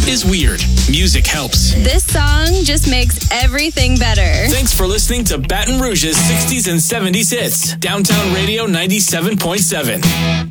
is weird. Music helps. This song just makes everything better. Thanks for listening to Baton Rouge's 60s and 70s hits. Downtown Radio 97.7.